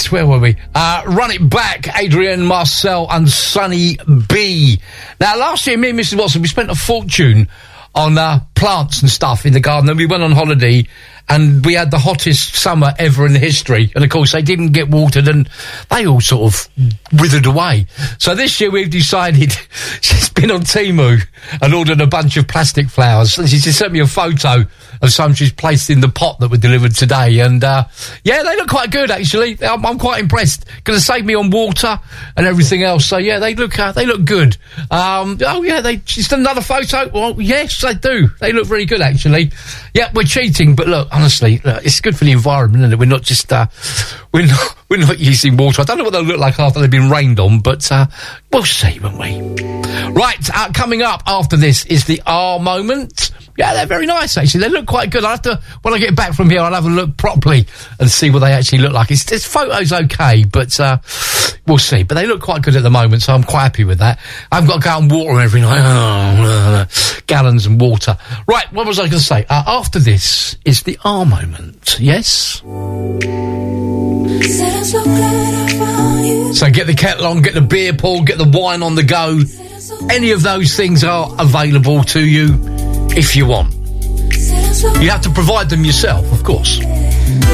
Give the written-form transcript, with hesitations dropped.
where were we? Run It Back, Adrian Marcel and Sonny B. Now, last year, me and Mrs. Watson, we spent a fortune on plants and stuff in the garden, and we went on holiday, and we had the hottest summer ever in history. And, of course, they didn't get watered, and they all sort of withered away. So this year we've decided, she's been on Temu and ordered a bunch of plastic flowers. She just sent me a photo of some she's placed in the pot that were delivered today. And, yeah, they look quite good, actually. I'm quite impressed. Going to save me on water and everything else. So, yeah, they look good. Oh, yeah, just another photo. Well, yes, they do. They look very good, actually. Yeah, we're cheating, but look, honestly, it's good for the environment, isn't it? We're not just, we're not using water. I don't know what they'll look like after they've been rained on, but, we'll see, won't we? Right, coming up after this is the R moment. Yeah, they're very nice, actually. They look quite good. I'll have to, when I get back from here, I'll have a look properly and see what they actually look like. This photo's okay, but, we'll see. But they look quite good at the moment, so I'm quite happy with that. I've got to go out and water them every night. Gallons of water. Right, what was I going to say? After this is the R moment, yes? So get the kettle on, get the beer poured, get the wine on the go. Any of those things are available to you if you want. You have to provide them yourself, of course.